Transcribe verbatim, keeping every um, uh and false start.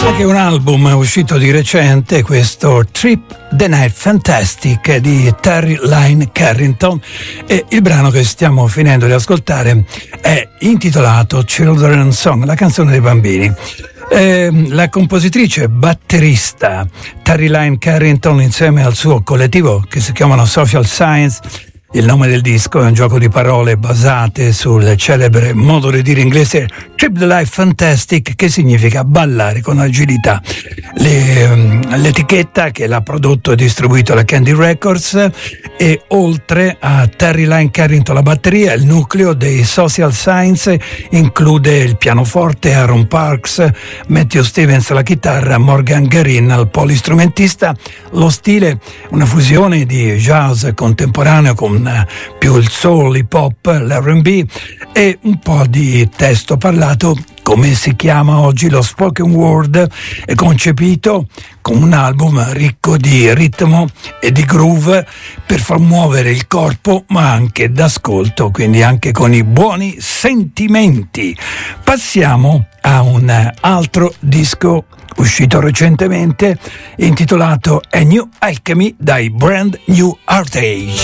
Anche un album uscito di recente, questo Trip the Night Fantastic di Terry Lyne Carrington, e il brano che stiamo finendo di ascoltare è intitolato Children's Song, la canzone dei bambini. Eh, la compositrice batterista Terry Lyne Carrington, insieme al suo collettivo che si chiamano Social Science. Il nome del disco è un gioco di parole basate sul celebre modo di dire inglese Trip the Life Fantastic, che significa ballare con agilità. Le, l'etichetta che l'ha prodotto e distribuito la Candy Records, e oltre a Terry Lyne Carrington la batteria, il nucleo dei Social Science include il pianoforte, Aaron Parks, Matthew Stevens alla chitarra, Morgan Garin al polistrumentista. Lo stile, una fusione di jazz contemporaneo con più il soul, hip hop, l'R and B e un po' di testo parlato, come si chiama oggi lo spoken word, è concepito come un album ricco di ritmo e di groove per far muovere il corpo, ma anche d'ascolto, quindi anche con i buoni sentimenti. Passiamo a un altro disco uscito recentemente, intitolato A New Alchemy dai Brand New Heartache.